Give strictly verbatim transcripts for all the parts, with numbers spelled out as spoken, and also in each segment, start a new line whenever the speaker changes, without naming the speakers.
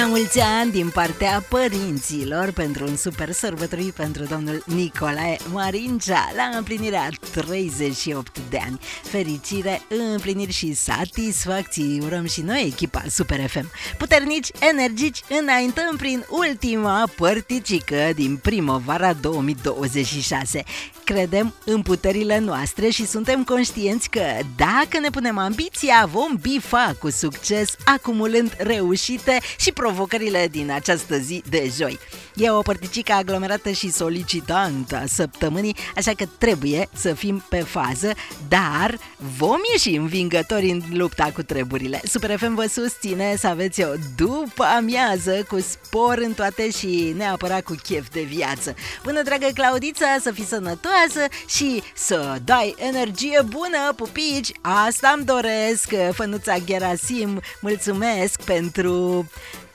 La mulți ani din partea părinților pentru un super sărbătorit pentru domnul Nicolae Marincea la împlinirea treizeci și opt de ani. Fericire, împliniri și satisfacții urăm și noi, echipa Super F M. Puternici, energici, înaintăm prin ultima părticică din primăvara două mii douăzeci și șase. Credem în puterile noastre și suntem conștienți că dacă ne punem ambiția, vom bifa cu succes, acumulând reușite și provocările din această zi de joi. E o părticică aglomerată și solicitantă a săptămânii, așa că trebuie să fim pe fază, dar vom ieși învingători în lupta cu treburile. Super F M vă susține să aveți o după amiază cu spor în toate și neapărat cu chef de viață. Bună, dragă Claudița, să fii sănătoasă și să dai energie bună, pupici, asta îmi doresc. Fănuța Gerasim, mulțumesc pentru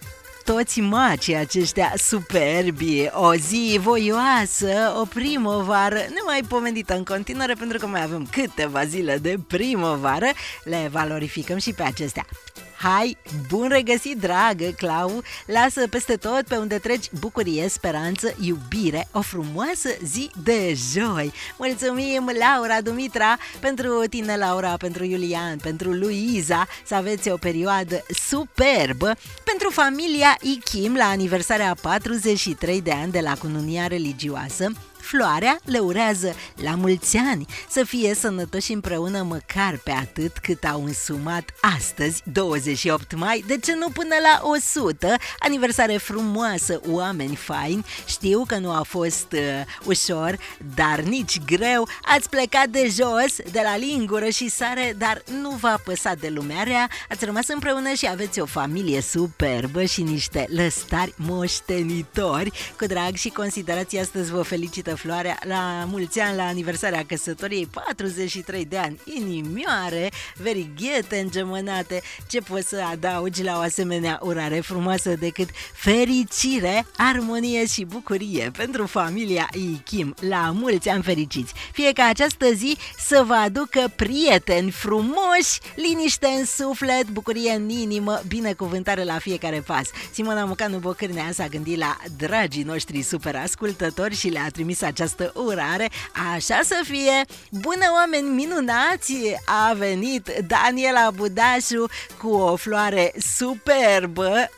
toți macii aceștia superbi, o zi voioasă, o primăvară nemaipomenită în continuare, pentru că mai avem câteva zile de primăvară, le valorificăm și pe acestea. Hai, bun regăsit, dragă Clau, lasă peste tot pe unde treci bucurie, speranță, iubire, o frumoasă zi de joi. Mulțumim, Laura, Dumitra, pentru tine, Laura, pentru Iulian, pentru Luiza, să aveți o perioadă superbă, pentru familia Ichim la aniversarea a patruzeci și trei de ani de la cununia religioasă. Floarea le urează la mulți ani, să fie sănătoși împreună măcar pe atât cât au însumat astăzi, douăzeci și opt mai, de ce nu până la o sută, aniversare frumoasă, oameni faini. Știu că nu a fost uh, ușor, dar nici greu, ați plecat de jos, de la lingură și sare, dar nu v-a păsat de lumea rea, ați rămas împreună și aveți o familie superbă și niște lăstari moștenitori. Cu drag și considerație astăzi vă felicită Floarea, la mulți ani, la aniversarea căsătoriei, patruzeci și trei de ani, inimioare, verighete îngemănate. Ce poți să adaugi la o asemenea urare frumoasă decât fericire, armonie și bucurie pentru familia Ichim, la mulți ani fericiți. Fie ca această zi să vă aducă prieteni frumoși, liniște în suflet, bucurie în inimă, binecuvântare la fiecare pas. Simona Mucanu Bocârnea s-a gândit la dragii noștri super ascultători și le-a trimis această urare, așa să fie. Bună, oameni minunați, a venit Daniela Budașu cu o floare superbă,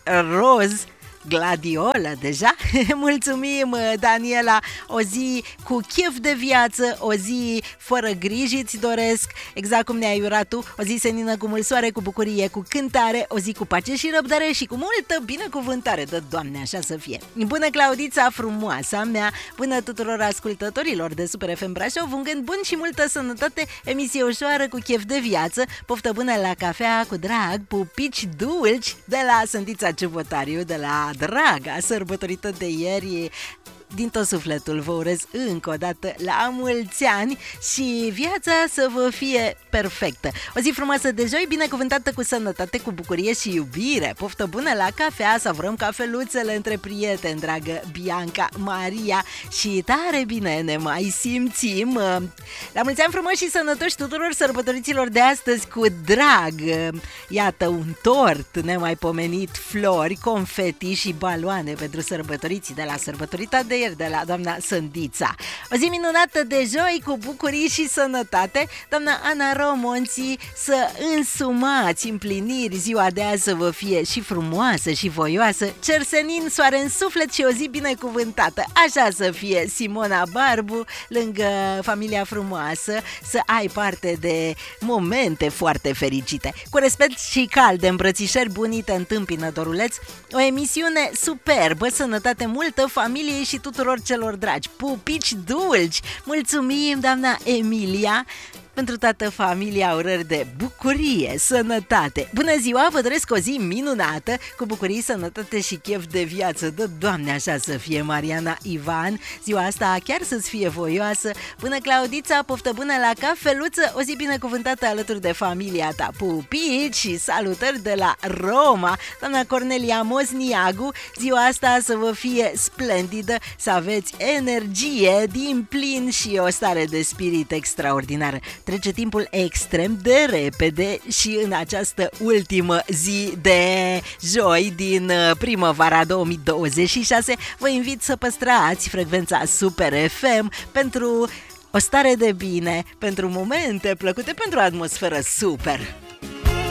roz, gladiolă deja. Mulțumim, Daniela, o zi cu chef de viață, o zi fără griji îți doresc, exact cum ne-ai urat tu, o zi senină cu mult soare, cu bucurie, cu cântare, o zi cu pace și răbdare și cu multă binecuvântare, dă Doamne, așa să fie. Bună, Claudița frumoasa mea, bună tuturor ascultătorilor de Super F M Brașov, un gând bun și multă sănătate, emisie ușoară cu chef de viață, poftă bună la cafea cu drag, pupici dulci de la Sândița Ciubotariu, de la draga sărbătorită de ieri. Din tot sufletul vă urez încă o dată la mulți ani și viața să vă fie perfectă. O zi frumoasă de joi, binecuvântată cu sănătate, cu bucurie și iubire. Poftă bună la cafea, savurăm cafeluțele între prieteni, dragă Bianca, Maria, și tare bine ne mai simțim. La mulți ani frumoși și sănătoși tuturor sărbătoriților de astăzi cu drag. Iată un tort nemaipomenit, flori, confeti și baloane pentru sărbătoriții de la sărbătorita de de la doamna Sândița. O zi minunată de joi cu bucurii și sănătate. Doamna Ana Romonții, să însumați împliniri, ziua de azi să vă fie și frumoasă și voioasă, cersenin, soare în suflet și o zi binecuvântată. Așa să fie. Simona Barbu, lângă familia frumoasă, să ai parte de momente foarte fericite. Cu respect și calde îmbrățișări bunite întâmpină Doruleț, o emisiune superbă, sănătate multă familiei și tuturor celor dragi, pupici dulci. Mulțumim, doamna Emilia, pentru toată familia, urări de bucurie, sănătate. Bună ziua, vă doresc o zi minunată, cu bucurie, sănătate și chef de viață. Dă Doamne așa să fie. Mariana Ivan, ziua asta chiar să-ți fie voioasă. Bună, Claudița, poftă bună la cafeluță, o zi binecuvântată alături de familia ta. Pupici și salutări de la Roma. Doamna Cornelia Mosniagu, ziua asta să vă fie splendidă, să aveți energie din plin și o stare de spirit extraordinară. trece timpul extrem de repede și în această ultimă zi de joi din primăvara două mii douăzeci și șase vă invit să păstrați frecvența Super F M pentru o stare de bine, pentru momente plăcute, pentru o atmosferă super.